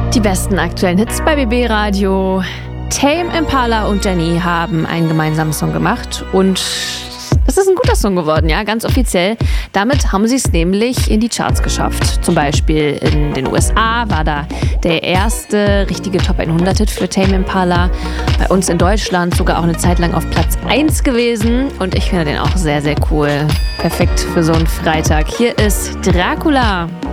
Die besten aktuellen Hits bei BB Radio. Tame Impala und Jenny haben einen gemeinsamen Song gemacht und das ist ein guter Song geworden, ja, ganz offiziell. Damit haben sie es nämlich in die Charts geschafft. Zum Beispiel in den USA war da der erste richtige Top 100-Hit für Tame Impala. Bei uns in Deutschland sogar auch eine Zeit lang auf Platz 1 gewesen. Und ich finde den auch sehr, sehr cool. Perfekt für so einen Freitag. Hier ist Dracula.